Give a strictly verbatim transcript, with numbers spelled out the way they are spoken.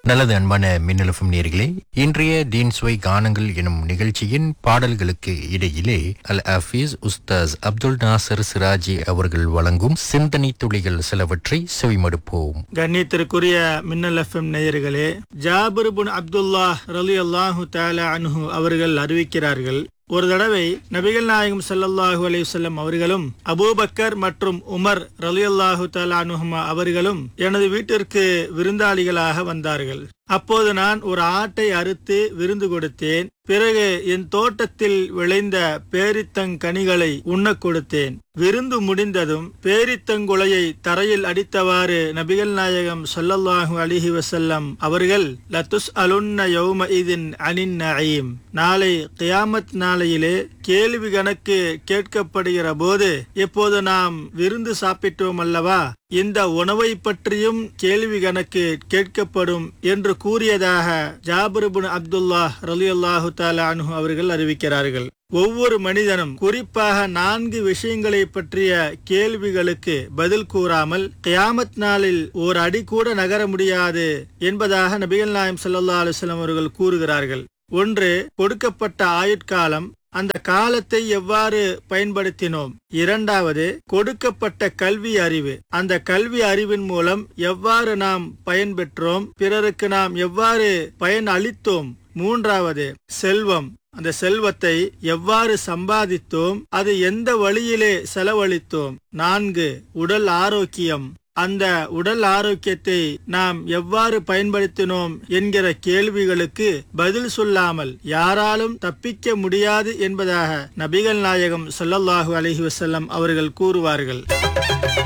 நல்லது அன்பான மின்னலஃபம் நேர்களே, இன்றைய தீன் சுவை கானங்கள் எனும் நிகழ்ச்சியின் பாடல்களுக்கு இடையிலே அல் ஹஃபீஸ் உஸ்தாஸ் அப்துல் நாசர் சிராஜி அவர்கள் வழங்கும் சிந்தனை துளிகள் சிலவற்றை செவிமடுப்போம். கண்ணியத்திற்குரிய மின்னல் எஃப்எம் நேயர்களே, ஜாபிர் பின் அப்துல்லாஹ் ரலியல்லாஹு தஆலா அன்ஹு அவர்கள் அறிவிக்கிறார்கள், ஒரு தடவை நபிகள் நாயகம் ஸல்லல்லாஹு அலைஹி வஸல்லம் அவர்களும் அபூபக்கர் மற்றும் உமர் ரலியல்லாஹு தஆலா அன்ஹுமா அவர்களும் எனது வீட்டிற்கு விருந்தாளிகளாக வந்தார்கள். அப்போது நான் ஒரு ஆட்டை அறுத்து விருந்து கொடுத்தேன். பிறகு என் தோட்டத்தில் விளைந்த பேரித்தங்கனிகளை உண்ணக் கொடுத்தேன். விருந்து முடிந்ததும் பேரித்தங்குலையை தரையில் அடித்தவாறு நபிகள் நாயகம் ஸல்லல்லாஹு அலைஹி வஸல்லம் அவர்கள் லத்துஸ் அலுன்ன யௌமஇதின் அனின் நஈம், நாளை கியாமத் நாளையிலே கேள்வி கணக்கு கேட்கப்படுகிற போது எப்போது நாம் விருந்து சாப்பிட்டோம் அல்லவா, இந்த உணவை பற்றியும் கேள்வி கணக்கு கேட்கப்படும் என்று கூறியதாக ஜாபிர் பின் அப்துல்லாஹ் ரலியல்லாஹு தஆலா அன்ஹு அவர்கள் அறிவிக்கிறார்கள். ஒவ்வொரு மனிதனும் குறிப்பாக நான்கு விஷயங்களை பற்றிய கேள்விகளுக்கு பதில் கூறாமல் கியாமத் நாளில் ஓர் அடி கூட நகர முடியாது என்பதாக நபிகள் நாயகம் ஸல்லல்லாஹு அலைஹி வஸல்லம் அவர்கள் கூறுகிறார்கள். ஒன்று, கொடுக்கப்பட்ட ஆயுட்காலம், அந்த காலத்தை எவ்வாறு பயன்படுத்தினோம். இரண்டாவது, கொடுக்கப்பட்ட கல்வி அறிவு, அந்த கல்வி அறிவின் மூலம் எவ்வாறு நாம் பயன்பெற்றோம், பிறருக்கு நாம் எவ்வாறு பயன் அளித்தோம். மூன்றாவது, செல்வம், அந்த செல்வத்தை எவ்வாறு சம்பாதித்தோம், அது எந்த வழியிலே செலவழித்தோம். நான்கு, உடல் ஆரோக்கியம், அந்த உடல் ஆரோக்கியத்தை நாம் எவ்வாறு பயன்படுத்தினோம் என்கிற கேள்விகளுக்கு பதில் சொல்லாமல் யாராலும் தப்பிக்க முடியாது என்பதாக நபிகள் நாயகம் ஸல்லல்லாஹு அலைஹி வஸல்லம் அவர்கள் கூறுவார்கள்.